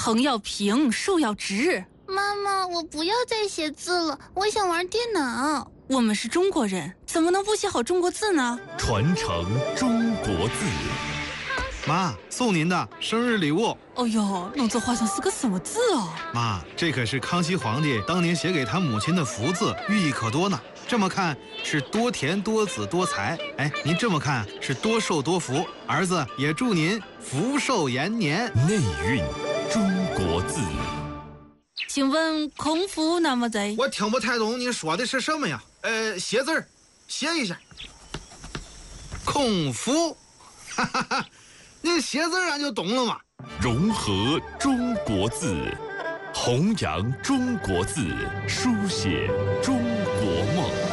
横要平，竖要直。 妈妈，我不要再写字了，我想玩电脑。 我们是中国人，怎么能不写好中国字呢？ 传承中国字。 妈，送您的生日礼物。 哦呦，弄这画上是个什么字哦？ 妈，这可是康熙皇帝当年写给他母亲的福字，寓意可多呢。这么看是多田多子多财，哎，您这么看是多寿多福。儿子也祝您福寿延年。 内蕴中国字。 请问空腹那么在？ 我听不太懂你说的是什么呀？写字儿，写一下。空腹，哈哈哈，你写字俺就懂了嘛。 融合中国字，弘扬中国字，书写中国梦。